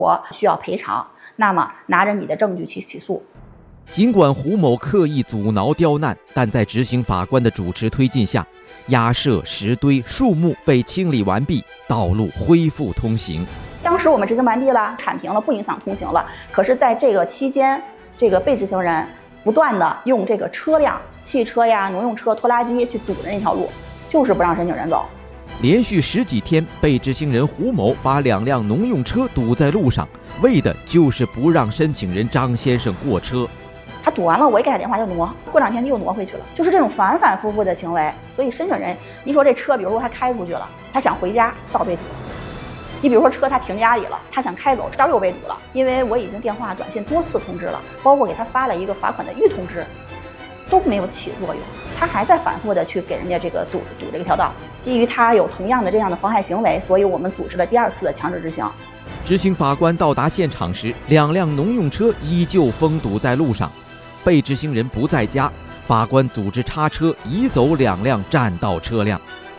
我需要赔偿，那么拿着你的证据去起诉。 尽管胡某刻意阻挠刁难，但在执行法官的主持推进下，鸭舍、石堆、树木被清理完毕，道路恢复通行。 当时我们执行完毕了，铲平了，不影响通行了。可是在这个期间，这个被执行人不断的用这个车辆、汽车呀、农用车、拖拉机去堵着那条路，就是不让申请人走。 连续10几天，被执行人胡某把2辆农用车堵在路上，为的就是不让申请人张先生过车。 他堵完了，我一给他电话就挪，过2天他又挪回去了，就是这种反反复复的行为。所以申请人，你说这车，比如说他开出去了，他想回家，道被堵了。你比如说车他停家里了，他想开走，道又被堵了。因为我已经电话、短信多次通知了，包括给他发了一个罚款的预通知，都没有起作用，他还在反复的去给人家这个堵这个条道。基于他有同样的这样的妨害行为，所以我们组织了第2次的强制执行。 执行法官到达现场时，2辆农用车依旧封堵在路上，被执行人不在家，法官组织叉车移走2辆占道车辆。